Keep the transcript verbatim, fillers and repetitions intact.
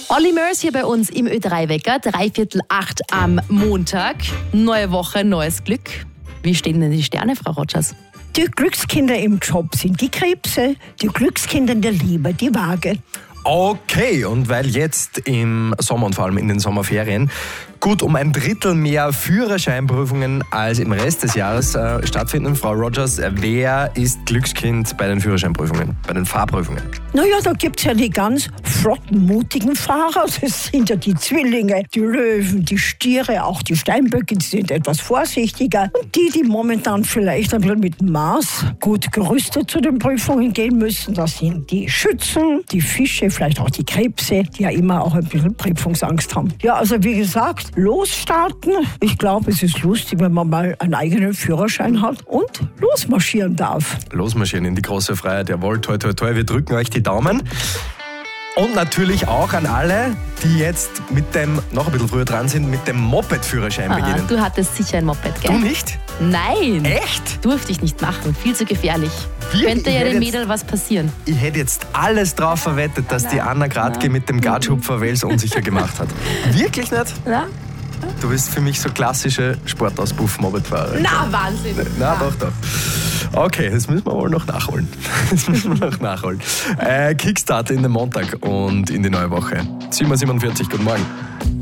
Olli Murs hier bei uns im Ö drei Wecker, dreiviertel acht am Montag. Neue Woche, neues Glück. Wie stehen denn die Sterne, Frau Rogers? Die Glückskinder im Job sind die Krebse, die Glückskinder in der Liebe die Waage. Okay, und weil jetzt im Sommer und vor allem in den Sommerferien gut um ein Drittel mehr Führerscheinprüfungen als im Rest des Jahres äh, stattfinden, Frau Rogers, wer ist Glückskind bei den Führerscheinprüfungen, bei den Fahrprüfungen? Naja, da gibt's ja die ganz flotten, mutigen Fahrer. Das sind ja die Zwillinge, die Löwen, die Stiere, auch die Steinböcke, die sind etwas vorsichtiger. Und die, die momentan vielleicht ein bisschen mit dem Maß gut gerüstet zu den Prüfungen gehen müssen, das sind die Schützen, die Fische, vielleicht auch die Krebse, die ja immer auch ein bisschen Prüfungsangst haben. Ja, also wie gesagt, losstarten. Ich glaube, es ist lustig, wenn man mal einen eigenen Führerschein hat und losmarschieren darf. Losmarschieren in die große Freiheit. Jawohl, toi, toi, toi. Wir drücken euch die Daumen. Und natürlich auch an alle, die jetzt mit dem, noch ein bisschen früher dran sind, mit dem Moped-Führerschein Ah, beginnen. du hattest sicher ein Moped, gell? Du nicht? Nein. Echt? Durfte ich nicht machen. Viel zu gefährlich. Wirklich? Könnte ja Ich hätte dem jetzt- Mädel was passieren. Ich hätte jetzt alles drauf verwettet, dass die Anna Gradke mit dem Gatschhupfer Wels unsicher gemacht hat. Wirklich nicht? Ja? Du bist für mich so klassische Sportauspuff-Mopedfahrer. Na, Wahnsinn. Na, doch, doch. Okay, das müssen wir wohl noch nachholen. Das müssen wir noch nachholen. Äh, Kickstart in den Montag und in die neue Woche. sieben Uhr siebenundvierzig, guten Morgen.